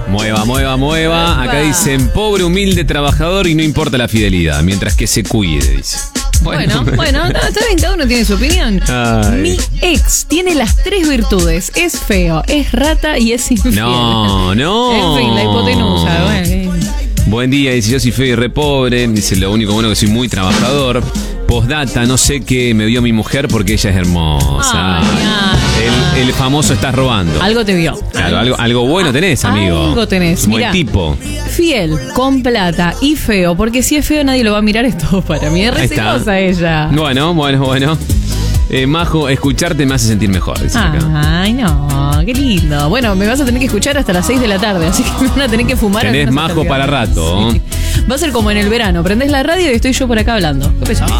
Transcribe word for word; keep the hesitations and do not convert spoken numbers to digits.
Mueva, mueva, mueva. Acá dicen, pobre, humilde trabajador y no importa la fidelidad, mientras que se cuide, dice. Bueno, bueno, bueno, no, está bien, cada uno tiene su opinión. Ay. Mi ex tiene las tres virtudes. Es feo, es rata y es infiel. No, no. En fin, la hipotenusa. Bueno. Buen día, dice, yo soy feo y re pobre. Dice, lo único bueno que soy muy trabajador. Postdata, no sé qué me vio mi mujer porque ella es hermosa. Ay, ay. El, el famoso estás robando. Algo te vio. Claro, algo, algo bueno tenés, amigo. Algo tenés. Buen Mirá, tipo. fiel, con plata y feo, porque si es feo nadie lo va a mirar, es todo para mí. Es Ahí está. recelosa ella. Bueno, bueno, bueno. Eh, Majo, escucharte me hace sentir mejor, dice acá. Ay, no, qué lindo. Bueno, me vas a tener que escuchar hasta las seis de la tarde, así que me van a tener que fumar. Tenés al menos hasta Majo el para viernes. rato. Sí. Va a ser como en el verano, prendés la radio y estoy yo por acá hablando. ¿Qué pensás?